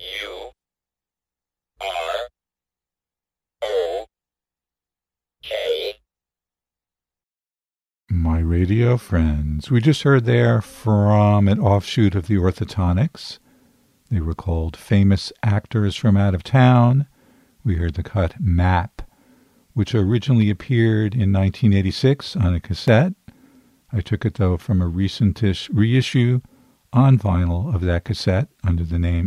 U R O K. My radio friends, we just heard there from an offshoot of the Orthotonics. They were called Famous Actors from Out of Town. We heard the cut Map, which originally appeared in 1986 on a cassette. I took it, though, from a recentish reissue on vinyl of that cassette under the name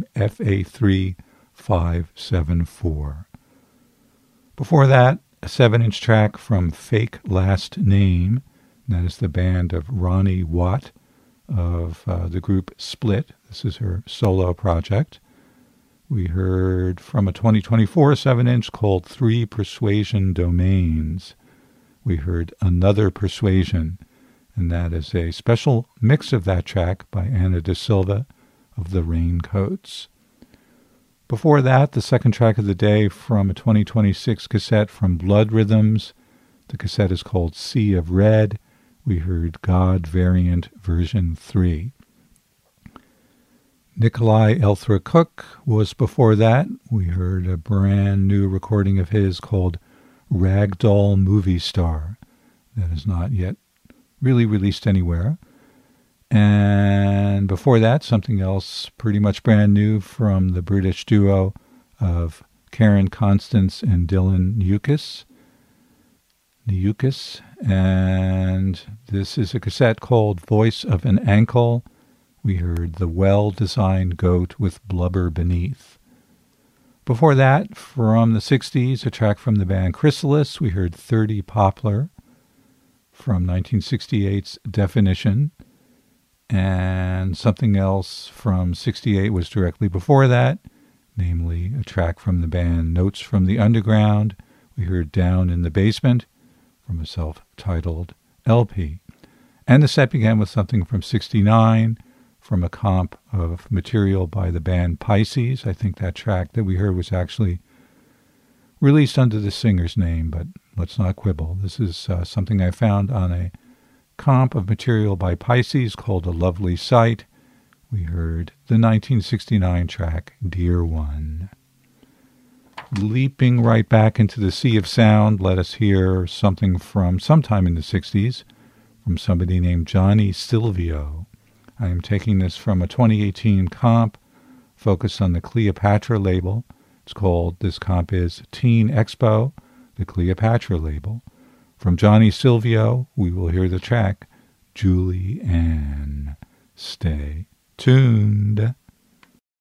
FA3574. Before that, a 7-inch track from Fake Last Name. That is the band of Ronnie Watt of the group Split. This is her solo project. We heard from a 2024 7-inch called Three Persuasion Domains. We heard Another Persuasion, and that is a special mix of that track by Anna Da Silva of the Raincoats. Before that, the second track of the day from a 2026 cassette from Blood Rhythms. The cassette is called Sea of Red. We heard God Variant version 3. Nikolai Elthra Cook was before that. We heard a brand new recording of his called Ragdoll Movie Star. That is not yet really released anywhere. And before that, something else pretty much brand new from the British duo of Karen Constance and Dylan Niukis. And this is a cassette called Voice of an Ankle. We heard The Well-Designed Goat with Blubber Beneath. Before that, from the 60s, a track from the band Chrysalis, we heard 30 Poplar from 1968's Definition. And something else from 68 was directly before that, namely a track from the band Notes from the Underground. We heard Down in the Basement from a self-titled LP. And the set began with something from 69, from a comp of material by the band Pisces. I think that track that we heard was actually released under the singer's name, but let's not quibble. This is something I found on a comp of material by Pisces called A Lovely Sight. We heard the 1969 track Dear One. Leaping right back into the sea of sound, let us hear something from sometime in the 60s from somebody named Johnny Silvio. I am taking this from a 2018 comp focused on the Cleopatra label. This comp is Teen Expo, the Cleopatra label. From Johnny Silvio, we will hear the track Julie Ann. Stay tuned.